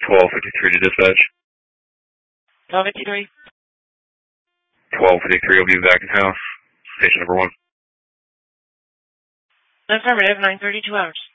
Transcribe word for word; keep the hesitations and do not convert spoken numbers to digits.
twelve fifty-three to dispatch. twelve fifty-three. twelve fifty-three will be back in house. Station number one. Affirmative, nine thirty-two hours.